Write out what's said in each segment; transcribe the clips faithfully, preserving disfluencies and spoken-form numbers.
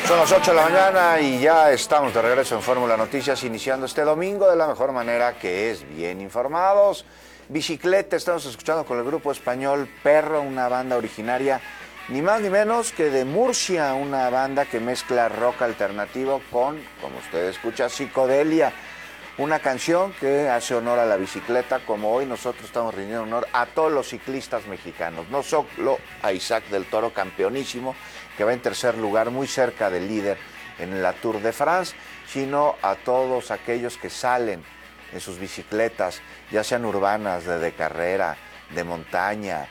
Son las ocho de la mañana y ya estamos de regreso en Fórmula Noticias, iniciando este domingo de la mejor manera, que es bien informados. Bicicleta, estamos escuchando con el grupo español Perro, una banda originaria ni más ni menos que de Murcia, una banda que mezcla rock alternativo con, como usted escucha, psicodelia. Una canción que hace honor a la bicicleta, como hoy nosotros estamos rindiendo honor a todos los ciclistas mexicanos, no solo a Isaac del Toro, campeonísimo, que va en tercer lugar, muy cerca del líder en la Tour de France, sino a todos aquellos que salen en sus bicicletas, ya sean urbanas, de, de carrera, de montaña,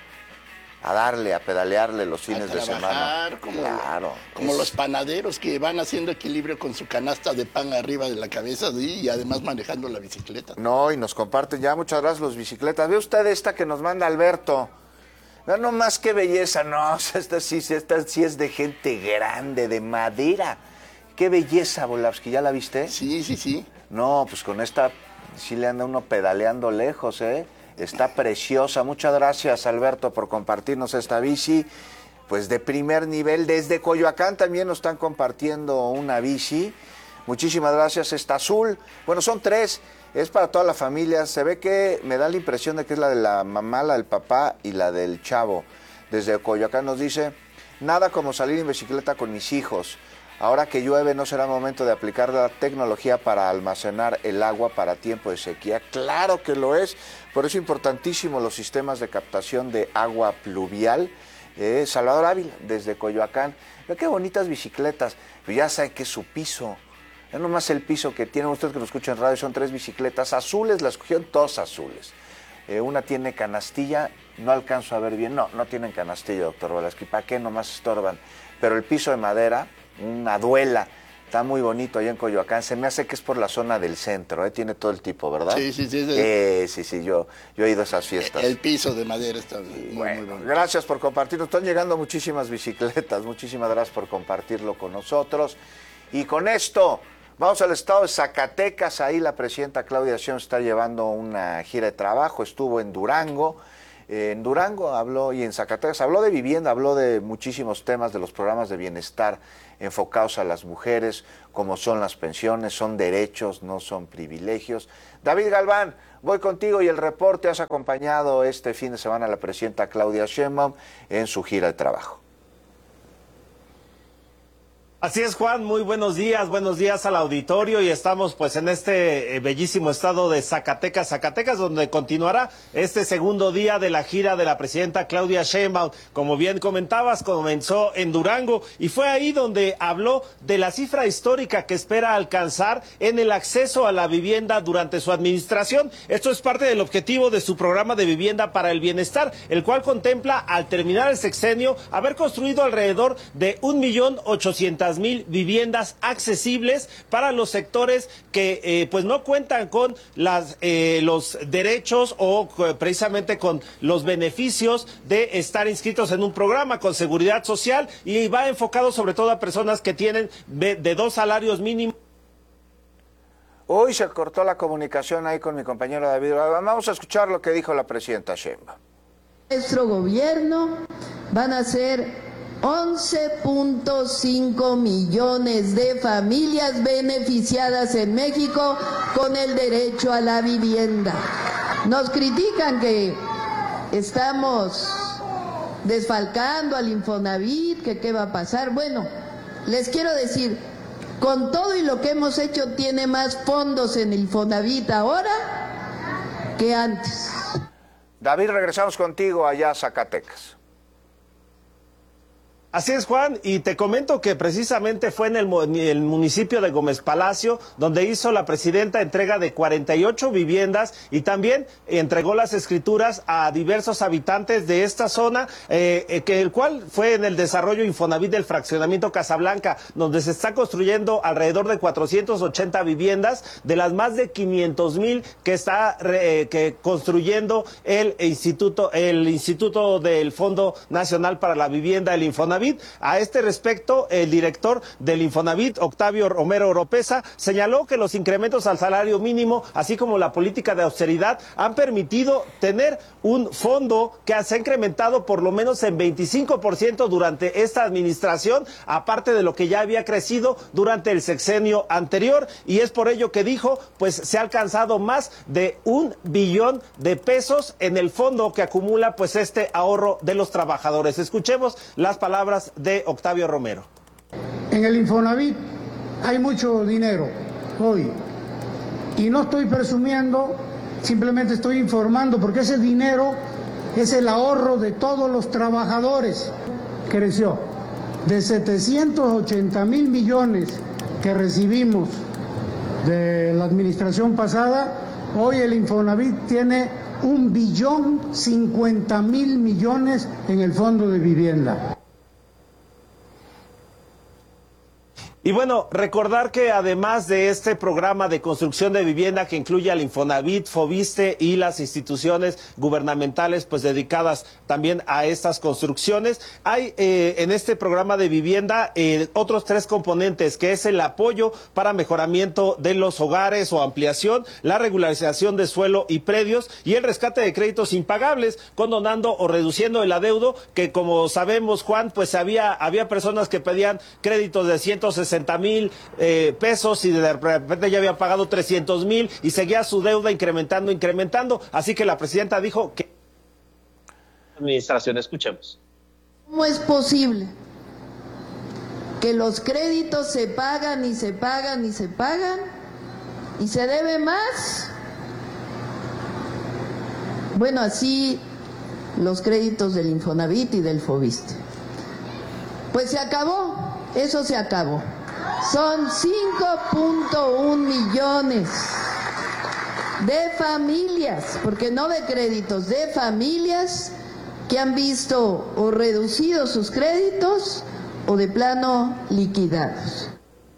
a darle, a pedalearle los fines de semana. Como, claro, como es... los panaderos que van haciendo equilibrio con su canasta de pan arriba de la cabeza y además manejando la bicicleta. No, y nos comparten ya, muchas gracias los bicicletas. Ve usted esta que nos manda Alberto. No, no más que belleza, no, esta sí, esta sí es de gente grande, de madera. Qué belleza, Volavsky, ¿ya la viste? Sí, sí, sí. No, pues con esta sí le anda uno pedaleando lejos, ¿eh? Está preciosa. Muchas gracias, Alberto, por compartirnos esta bici. Pues de primer nivel. Desde Coyoacán también nos están compartiendo una bici. Muchísimas gracias. Está azul. Bueno, son tres. Es para toda la familia. Se ve que me da la impresión de que es la de la mamá, la del papá y la del chavo. Desde Coyoacán nos dice: nada como salir en bicicleta con mis hijos. Ahora que llueve, ¿no será momento de aplicar la tecnología para almacenar el agua para tiempo de sequía? Claro que lo es, por eso es importantísimo los sistemas de captación de agua pluvial. Eh, Salvador Ávila, desde Coyoacán. Ve qué bonitas bicicletas. Pero ya sabe que es su piso. Es nomás el piso que tienen ustedes que nos escuchan en radio. Son tres bicicletas azules, las cogieron todas azules. Eh, una tiene canastilla, no alcanzo a ver bien. No, no tienen canastilla, doctor Volavsky. ¿Para qué? Nomás estorban. Pero el piso de madera, una duela, está muy bonito allá en Coyoacán. Se me hace que es por la zona del centro, ¿eh? Tiene todo el tipo, ¿verdad? Sí, sí, sí. Sí, eh, sí, sí yo, yo he ido a esas fiestas. El piso de madera está muy, bueno, muy bonito. Gracias por compartirnos. Están llegando muchísimas bicicletas. Muchísimas gracias por compartirlo con nosotros. Y con esto, vamos al estado de Zacatecas. Ahí la presidenta Claudia Sheinbaum está llevando una gira de trabajo. Estuvo en Durango. En Durango habló, y en Zacatecas habló de vivienda, habló de muchísimos temas de los programas de bienestar enfocados a las mujeres, como son las pensiones, son derechos, no son privilegios. David Galván, voy contigo y el reporte. Has acompañado este fin de semana a la presidenta Claudia Sheinbaum en su gira de trabajo. Así es, Juan, muy buenos días, buenos días al auditorio, y estamos pues en este eh, bellísimo estado de Zacatecas, Zacatecas, donde continuará este segundo día de la gira de la presidenta Claudia Sheinbaum. Como bien comentabas, comenzó en Durango y fue ahí donde habló de la cifra histórica que espera alcanzar en el acceso a la vivienda durante su administración. Esto es parte del objetivo de su programa de vivienda para el bienestar, el cual contempla, al terminar el sexenio, haber construido alrededor de un millón ochocientas mil viviendas accesibles para los sectores que eh, pues no cuentan con las eh, los derechos o eh, precisamente con los beneficios de estar inscritos en un programa con seguridad social, y va enfocado sobre todo a personas que tienen de, de dos salarios mínimos. Hoy se cortó la comunicación ahí con mi compañero David. Vamos a escuchar lo que dijo la presidenta Sheinbaum. Nuestro gobierno van a ser once punto cinco millones de familias beneficiadas en México con el derecho a la vivienda. Nos critican que estamos desfalcando al Infonavit, que qué va a pasar. Bueno, les quiero decir, con todo y lo que hemos hecho, tiene más fondos en el Infonavit ahora que antes. David, regresamos contigo allá a Zacatecas. Así es, Juan, y te comento que precisamente fue en el, el municipio de Gómez Palacio donde hizo la presidenta entrega de cuarenta y ocho viviendas, y también entregó las escrituras a diversos habitantes de esta zona, eh, eh, que el cual fue en el desarrollo Infonavit del fraccionamiento Casablanca, donde se está construyendo alrededor de cuatrocientas ochenta viviendas de las más de quinientos mil que está eh, que construyendo el instituto, el Instituto del Fondo Nacional para la Vivienda, el Infonavit. Infonavit. A este respecto, el director del Infonavit, Octavio Romero Oropesa, señaló que los incrementos al salario mínimo, así como la política de austeridad, han permitido tener un fondo que se ha incrementado por lo menos en veinticinco por ciento durante esta administración, aparte de lo que ya había crecido durante el sexenio anterior, y es por ello que dijo, pues se ha alcanzado más de un billón de pesos en el fondo que acumula pues este ahorro de los trabajadores. Escuchemos las palabras de Octavio Romero. En el Infonavit hay mucho dinero hoy y no estoy presumiendo, simplemente estoy informando porque ese dinero es el ahorro de todos los trabajadores. Creció de setecientos ochenta mil millones que recibimos de la administración pasada, hoy el Infonavit tiene un billón cincuenta mil millones en el fondo de vivienda. Y bueno, recordar que además de este programa de construcción de vivienda que incluye al Infonavit, Foviste y las instituciones gubernamentales pues dedicadas también a estas construcciones, hay eh, en este programa de vivienda eh, otros tres componentes, que es el apoyo para mejoramiento de los hogares o ampliación, la regularización de suelo y predios y el rescate de créditos impagables, condonando o reduciendo el adeudo, que como sabemos, Juan, pues había, había personas que pedían créditos de ciento sesenta mil eh, pesos y de repente ya había pagado trescientos mil y seguía su deuda incrementando, incrementando. Así que la presidenta dijo que... Administración, escuchemos. ¿Cómo es posible que los créditos se pagan y se pagan y se pagan y se debe más? Bueno, así los créditos del Infonavit y del Foviste. Pues se acabó, eso se acabó. Son cinco punto uno millones de familias, porque no de créditos, de familias que han visto o reducido sus créditos o de plano liquidados.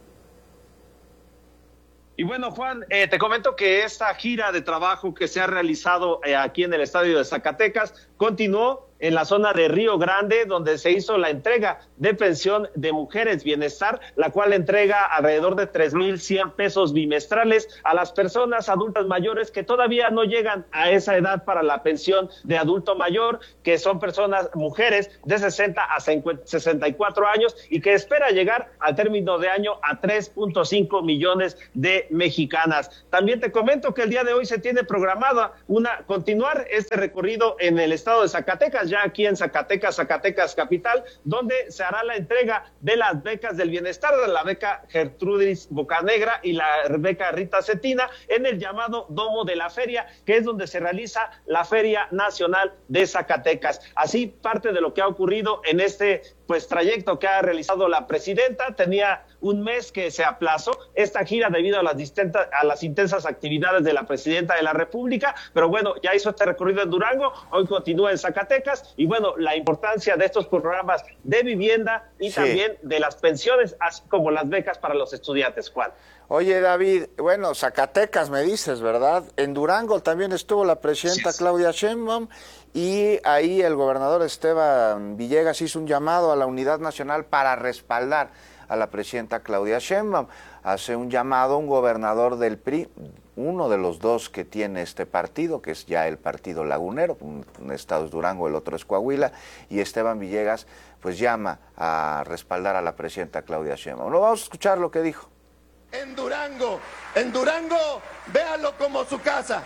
Y bueno, Juan, eh, te comento que esta gira de trabajo que se ha realizado eh, aquí en el estadio de Zacatecas continuó en la zona de Río Grande, donde se hizo la entrega de pensión de Mujeres Bienestar, la cual entrega alrededor de tres mil cien pesos bimestrales a las personas adultas mayores que todavía no llegan a esa edad para la pensión de adulto mayor, que son personas, mujeres de sesenta a sesenta y cuatro años y que espera llegar al término de año a tres punto cinco millones de mexicanas. También te comento que el día de hoy se tiene programada una continuar este recorrido en el estado de Zacatecas, ya aquí en Zacatecas, Zacatecas capital, donde se hará la entrega de las becas del bienestar, de la beca Gertrudis Bocanegra y la beca Rita Cetina, en el llamado Domo de la Feria, que es donde se realiza la Feria Nacional de Zacatecas. Así, parte de lo que ha ocurrido en este pues trayecto que ha realizado la presidenta. Tenía un mes que se aplazó esta gira debido a las distintas, a las intensas actividades de la presidenta de la República, pero bueno, ya hizo este recorrido en Durango, hoy continúa en Zacatecas, y bueno, la importancia de estos programas de vivienda y sí, también de las pensiones, así como las becas para los estudiantes, Juan. Oye, David, bueno, Zacatecas me dices, ¿verdad? En Durango también estuvo la presidenta sí, Claudia Sheinbaum, y ahí el gobernador Esteban Villegas hizo un llamado a la unidad nacional para respaldar a la presidenta Claudia Sheinbaum. Hace un llamado un gobernador del P R I, uno de los dos que tiene este partido, que es ya el partido lagunero, un, un estado es Durango, el otro es Coahuila, y Esteban Villegas pues llama a respaldar a la presidenta Claudia Sheinbaum. No, vamos a escuchar lo que dijo. En Durango, en Durango, véalo como su casa,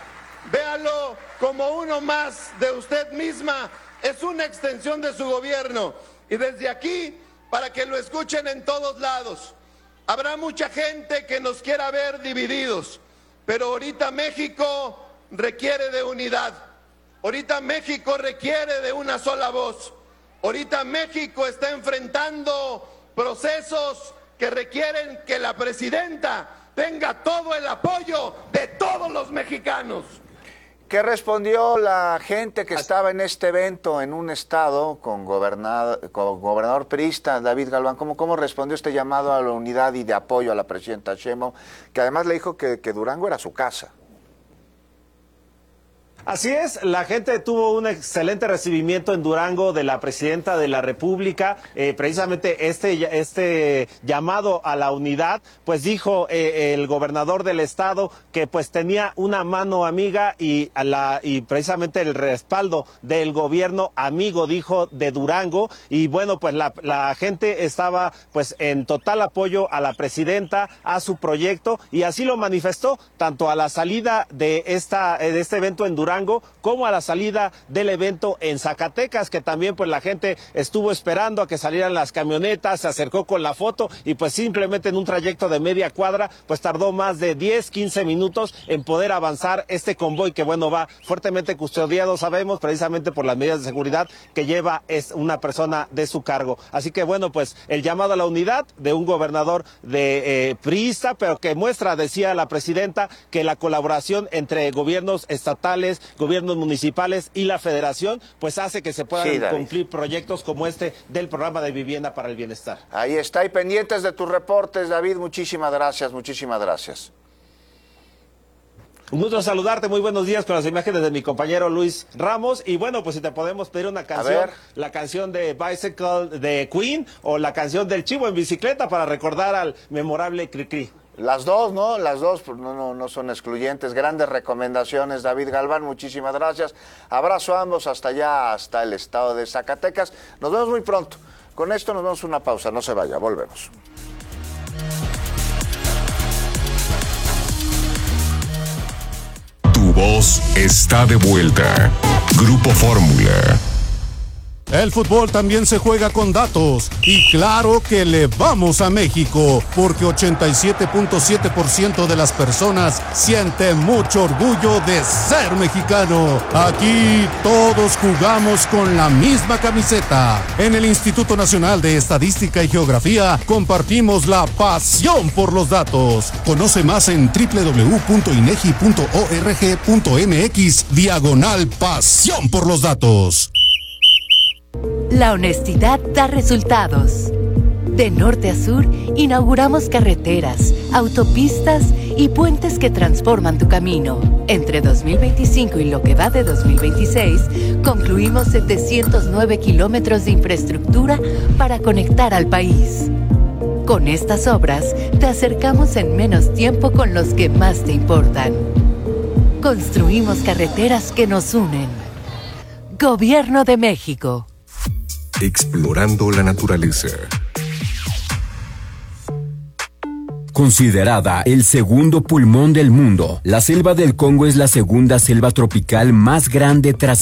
véalo como uno más de usted misma, es una extensión de su gobierno, y desde aquí, para que lo escuchen en todos lados, habrá mucha gente que nos quiera ver divididos, pero ahorita México requiere de unidad, ahorita México requiere de una sola voz, ahorita México está enfrentando procesos que requieren que la presidenta tenga todo el apoyo de todos los mexicanos. ¿Qué respondió la gente que estaba en este evento en un estado con gobernador, con gobernador priista, David Galván? ¿Cómo, ¿Cómo respondió este llamado a la unidad y de apoyo a la presidenta Sheinbaum, que además le dijo que, que Durango era su casa? Así es, la gente tuvo un excelente recibimiento en Durango de la presidenta de la República, eh, precisamente este, este llamado a la unidad, pues dijo eh, el gobernador del estado que pues tenía una mano amiga y, a la, y precisamente el respaldo del gobierno amigo, dijo, de Durango, y bueno, pues la, la gente estaba pues en total apoyo a la presidenta, a su proyecto, y así lo manifestó tanto a la salida de, esta, de este evento en Durango, como a la salida del evento en Zacatecas, que también pues la gente estuvo esperando a que salieran las camionetas, se acercó con la foto y pues simplemente en un trayecto de media cuadra pues tardó más de diez, quince minutos en poder avanzar este convoy que bueno va fuertemente custodiado, sabemos, precisamente por las medidas de seguridad que lleva es una persona de su cargo. Así que bueno, pues el llamado a la unidad de un gobernador de eh, priista, pero que muestra, decía la presidenta, que la colaboración entre gobiernos estatales, gobiernos municipales y la federación, pues hace que se puedan sí, cumplir proyectos como este del programa de vivienda para el bienestar. Ahí está, y pendientes de tus reportes, David, muchísimas gracias, muchísimas gracias. Un gusto saludarte, muy buenos días, con las imágenes de mi compañero Luis Ramos, y bueno, pues si te podemos pedir una canción, la canción de Bicycle de Queen, o la canción del Chivo en bicicleta, para recordar al memorable Cricri. Las dos, ¿no? Las dos pues no, no, no son excluyentes. Grandes recomendaciones, David Galván, muchísimas gracias. Abrazo a ambos hasta allá, hasta el estado de Zacatecas. Nos vemos muy pronto. Con esto nos vamos a una pausa, no se vaya, volvemos. Tu voz está de vuelta. Grupo Fórmula. El fútbol también se juega con datos y claro que le vamos a México porque ochenta y siete punto siete por ciento de las personas siente mucho orgullo de ser mexicano. Aquí todos jugamos con la misma camiseta. En el Instituto Nacional de Estadística y Geografía compartimos la pasión por los datos. Conoce más en doble u doble u doble u punto inegi punto org punto mx diagonal pasión por los datos. La honestidad da resultados. De norte a sur, inauguramos carreteras, autopistas y puentes que transforman tu camino. Entre dos mil veinticinco y lo que va de dos mil veintiséis, concluimos setecientos nueve kilómetros de infraestructura para conectar al país. Con estas obras, te acercamos en menos tiempo con los que más te importan. Construimos carreteras que nos unen. Gobierno de México. Explorando la naturaleza. Considerada el segundo pulmón del mundo, la selva del Congo es la segunda selva tropical más grande tras